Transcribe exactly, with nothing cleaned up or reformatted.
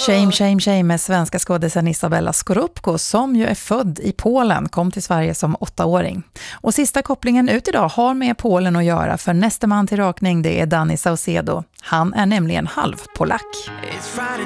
Shame, shame, shame med svenska skådisen Isabella Scorupco som ju är född i Polen, kom till Sverige som åttaåring. Och sista kopplingen ut idag har med Polen att göra, för nästa man till rakning det är Danny Saucedo. Han är nämligen halvpolack. It's Friday